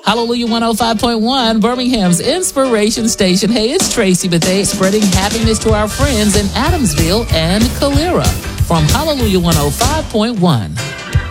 Hallelujah 105.1, Birmingham's inspiration station. Hey, it's Tracy Bethea spreading happiness to our friends in Adamsville and Calera from Hallelujah 105.1.